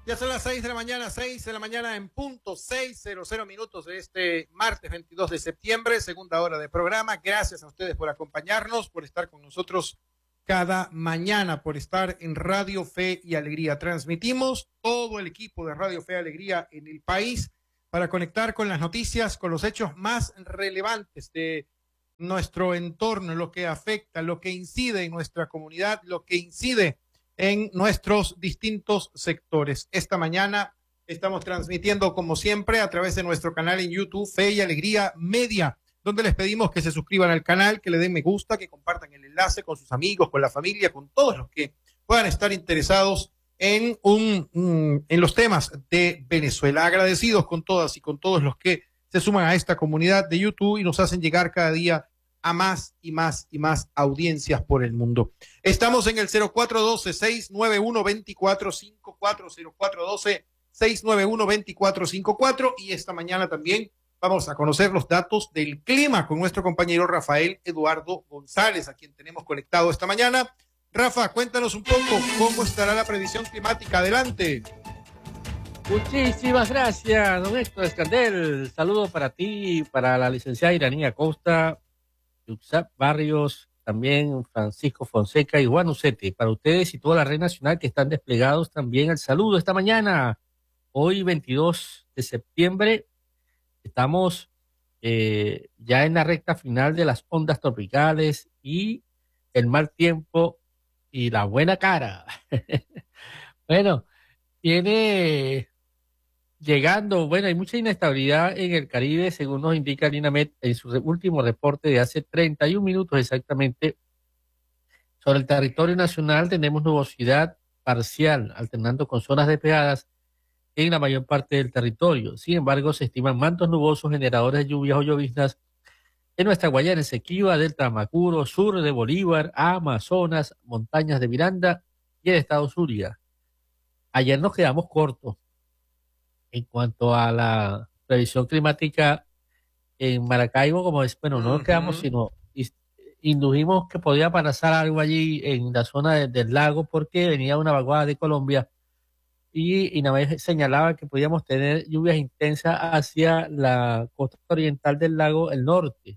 Ya son las 6 de la mañana, 6 de la mañana en punto, 6:00 de este martes 22 de septiembre, segunda hora de programa. Gracias a ustedes por acompañarnos, por estar con nosotros cada mañana, por estar en Radio Fe y Alegría. Transmitimos todo el equipo de Radio Fe y Alegría en el país para conectar con las noticias, con los hechos más relevantes de nuestro entorno, lo que afecta, lo que incide en nuestra comunidad, lo que incide en nuestros distintos sectores. Esta mañana estamos transmitiendo, como siempre, a través de nuestro canal en YouTube, Fe y Alegría Media, donde les pedimos que se suscriban al canal, que le den me gusta, que compartan el enlace con sus amigos, con la familia, con todos los que puedan estar interesados en los temas de Venezuela. Agradecidos con todas y con todos los que se suman a esta comunidad de YouTube y nos hacen llegar cada día a más y más y más audiencias por el mundo. Estamos en el 0412-691-2454, 0412-691-2454, y esta mañana también vamos a conocer los datos del clima con nuestro compañero Rafael Eduardo González, a quien tenemos conectado esta mañana. Rafa, cuéntanos un poco cómo estará la previsión climática. Adelante. Muchísimas gracias, don Héctor Escandel. Saludo para ti, para la licenciada Iranía Costa, Yuxap Barrios, también Francisco Fonseca y Juan Ucete. Para ustedes y toda la red nacional que están desplegados, también el saludo esta mañana. Hoy 22 de septiembre, estamos ya en la recta final de las ondas tropicales y el mal tiempo y la buena cara. Bueno, tiene llegando, bueno, hay mucha inestabilidad en el Caribe, según nos indica el INAMET en su último reporte de hace 31 minutos exactamente. Sobre el territorio nacional tenemos nubosidad parcial, alternando con zonas despejadas en la mayor parte del territorio. Sin embargo, se estiman mantos nubosos generadores de lluvias o lloviznas en nuestra Guayana Esequiba, Delta Amacuro, sur de Bolívar, Amazonas, montañas de Miranda y el estado Zulia. Ayer nos quedamos cortos en cuanto a la previsión climática en Maracaibo, como es, bueno, no nos quedamos, sino indujimos que podía pasar algo allí en la zona del lago porque venía una vaguada de Colombia y Inamé señalaba que podíamos tener lluvias intensas hacia la costa oriental del lago, el norte.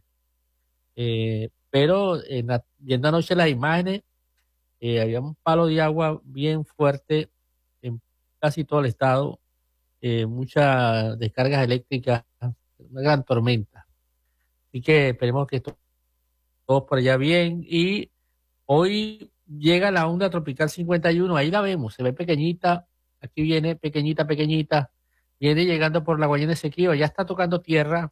Pero viendo anoche las imágenes, había un palo de agua bien fuerte en casi todo el estado, muchas descargas eléctricas, una gran tormenta. Así que esperemos que esto todo por allá bien. Y hoy llega la onda tropical 51, ahí la vemos, se ve pequeñita, aquí viene pequeñita, pequeñita, viene llegando por la Guayana Esequiba, ya está tocando tierra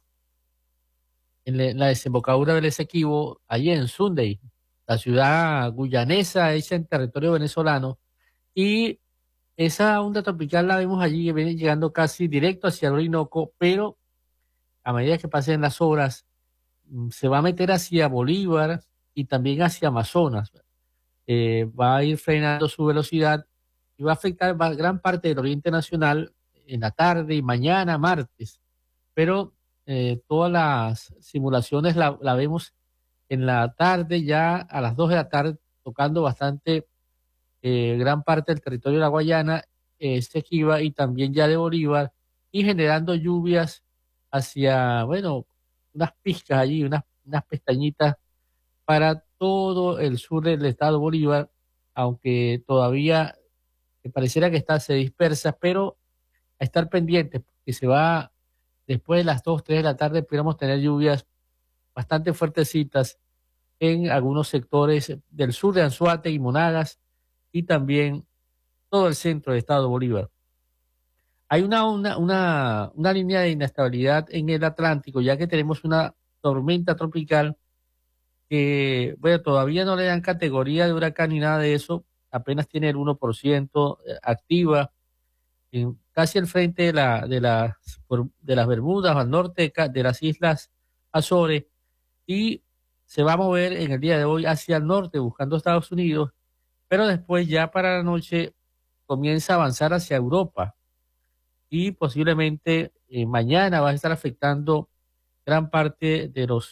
en la desembocadura del Esequibo, allí en Sunday, la ciudad guyanesa hecha en territorio venezolano, y esa onda tropical la vemos allí, que viene llegando casi directo hacia el Orinoco, pero a medida que pasen las horas, se va a meter hacia Bolívar y también hacia Amazonas. Va a ir frenando su velocidad y va a afectar gran parte del oriente nacional en la tarde y mañana, martes. Pero todas las simulaciones la vemos en la tarde, ya a las 2 de la tarde, tocando bastante gran parte del territorio de la Guayana, Esequiba y también ya de Bolívar, y generando lluvias hacia, bueno, unas pizcas allí, unas pestañitas para todo el sur del estado Bolívar, aunque todavía pareciera que se dispersa, pero a estar pendientes, porque se va después de las 2, 3 de la tarde, esperamos tener lluvias bastante fuertecitas en algunos sectores del sur de Anzoátegui y Monagas y también todo el centro del estado Bolívar. Hay una línea de inestabilidad en el Atlántico, ya que tenemos una tormenta tropical que, bueno, todavía no le dan categoría de huracán ni nada de eso, apenas tiene el 1% activa, casi al frente de las Bermudas, al norte de las Islas Azores, y se va a mover en el día de hoy hacia el norte, buscando Estados Unidos, pero después ya para la noche comienza a avanzar hacia Europa y posiblemente mañana va a estar afectando gran parte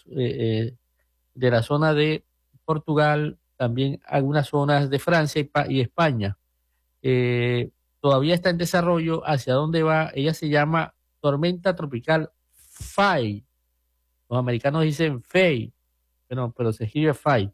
de la zona de Portugal, también algunas zonas de Francia y España. todavía está en desarrollo. ¿Hacia dónde va? Ella se llama tormenta tropical Fay. Los americanos dicen Fay, pero se escribe Fay.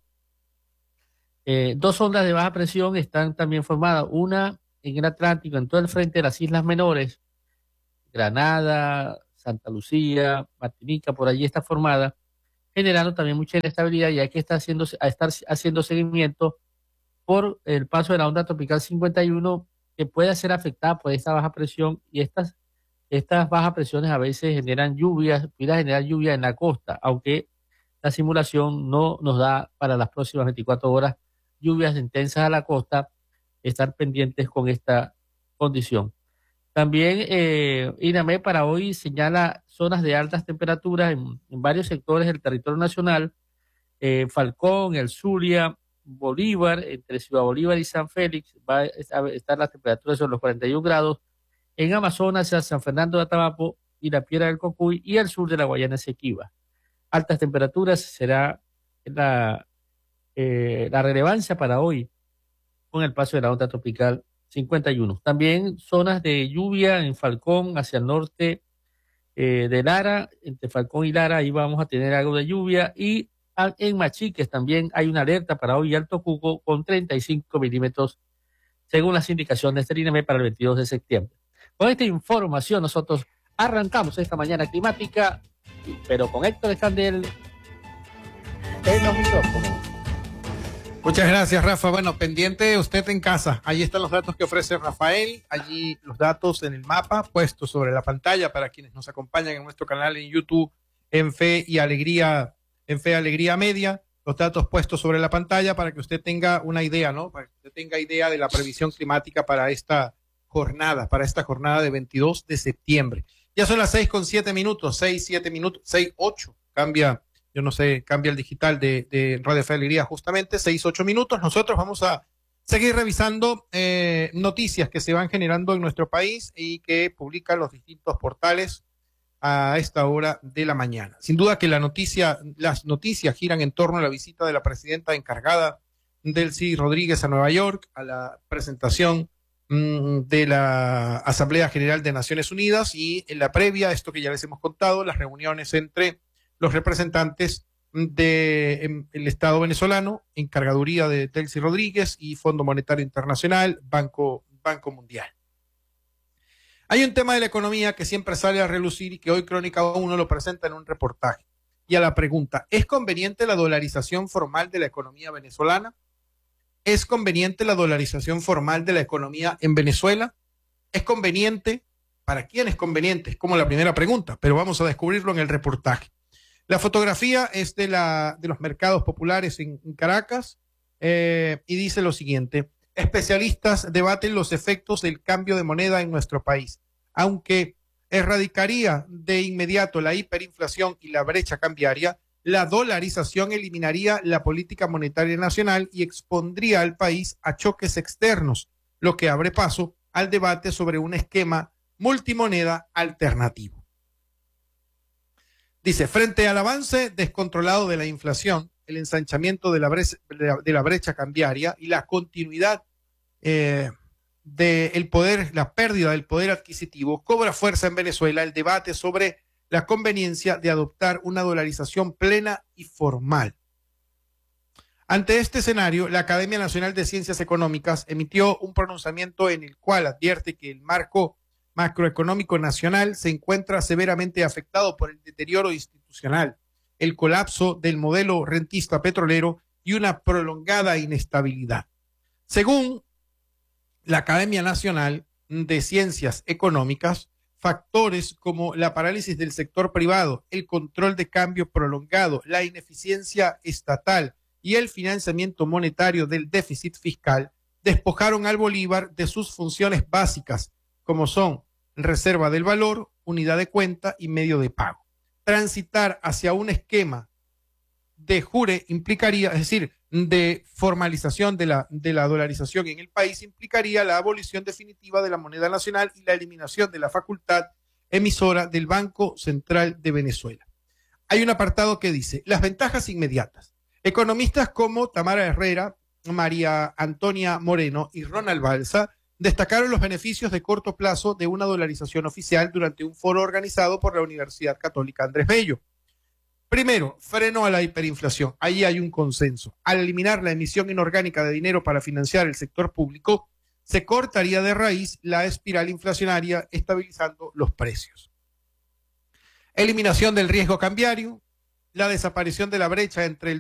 Dos ondas de baja presión están también formadas, una en el Atlántico, en todo el frente de las islas menores, Granada, Santa Lucía, Martinica, por allí está formada, generando también mucha inestabilidad, ya que está estar haciendo seguimiento por el paso de la onda tropical 51, que puede ser afectada por esta baja presión, y estas bajas presiones a veces generan lluvias, puede generar lluvia en la costa, aunque la simulación no nos da para las próximas 24 horas lluvias intensas a la costa. Estar pendientes con esta condición. También INAME para hoy señala zonas de altas temperaturas en varios sectores del territorio nacional, Falcón, El Zulia, Bolívar, entre Ciudad Bolívar y San Félix, va a estar las temperaturas sobre los 41 grados, en Amazonas, San Fernando de Atabapo y la Piedra del Cocuy y el sur de la Guayana Esequiba. Altas temperaturas será la relevancia para hoy con el paso de la onda tropical 51. También zonas de lluvia en Falcón hacia el norte de Lara, entre Falcón y Lara, ahí vamos a tener algo de lluvia, y en Machiques también hay una alerta para hoy, Alto Cuco, con 35 milímetros, según las indicaciones del INEME para el 22 de septiembre. Con esta información nosotros arrancamos esta mañana climática, pero con Héctor Escandel en los micrófonos. Muchas gracias, Rafa. Bueno, pendiente usted en casa. Allí están los datos que ofrece Rafael. Allí los datos en el mapa puestos sobre la pantalla para quienes nos acompañan en nuestro canal en YouTube, en Fe y Alegría, en Fe y Alegría Media. Los datos puestos sobre la pantalla para que usted tenga una idea, ¿no? Para que usted tenga idea de la previsión climática para esta jornada de 22 de septiembre. Ya son las 6:07 minutos, 6:07 minutos, 6:08. Cambia. Yo no sé, cambia el digital de Radio Fe y Alegría justamente, 6:08 minutos. Nosotros vamos a seguir revisando noticias que se van generando en nuestro país y que publican los distintos portales a esta hora de la mañana. Sin duda que las noticias giran en torno a la visita de la presidenta encargada Delcy Rodríguez a Nueva York, a la presentación de la Asamblea General de Naciones Unidas, y en la previa, esto que ya les hemos contado, las reuniones entre los representantes del Estado venezolano, encargaduría de Delcy Rodríguez y Fondo Monetario Internacional, Banco Mundial. Hay un tema de la economía que siempre sale a relucir y que hoy Crónica 1 lo presenta en un reportaje. Y a la pregunta, ¿es conveniente la dolarización formal de la economía venezolana? ¿Es conveniente la dolarización formal de la economía en Venezuela? ¿Es conveniente? ¿Para quién es conveniente? Es como la primera pregunta, pero vamos a descubrirlo en el reportaje. La fotografía es de los mercados populares en Caracas y dice lo siguiente: especialistas debaten los efectos del cambio de moneda en nuestro país. Aunque erradicaría de inmediato la hiperinflación y la brecha cambiaria, la dolarización eliminaría la política monetaria nacional y expondría al país a choques externos, lo que abre paso al debate sobre un esquema multimoneda alternativo. Dice, frente al avance descontrolado de la inflación, el ensanchamiento de la brecha cambiaria y la continuidad del poder, la pérdida del poder adquisitivo, cobra fuerza en Venezuela el debate sobre la conveniencia de adoptar una dolarización plena y formal. Ante este escenario, la Academia Nacional de Ciencias Económicas emitió un pronunciamiento en el cual advierte que el marco macroeconómico nacional se encuentra severamente afectado por el deterioro institucional, el colapso del modelo rentista petrolero y una prolongada inestabilidad. Según la Academia Nacional de Ciencias Económicas, factores como la parálisis del sector privado, el control de cambio prolongado, la ineficiencia estatal y el financiamiento monetario del déficit fiscal despojaron al bolívar de sus funciones básicas, como son reserva del valor, unidad de cuenta y medio de pago. Transitar hacia un esquema de jure implicaría, es decir, de formalización de la dolarización en el país, implicaría la abolición definitiva de la moneda nacional y la eliminación de la facultad emisora del Banco Central de Venezuela. Hay un apartado que dice, las ventajas inmediatas. Economistas como Tamara Herrera, María Antonia Moreno y Ronald Balsa destacaron los beneficios de corto plazo de una dolarización oficial durante un foro organizado por la Universidad Católica Andrés Bello. Primero, freno a la hiperinflación. Ahí hay un consenso. Al eliminar la emisión inorgánica de dinero para financiar el sector público, se cortaría de raíz la espiral inflacionaria, estabilizando los precios. Eliminación del riesgo cambiario, la desaparición de la brecha entre el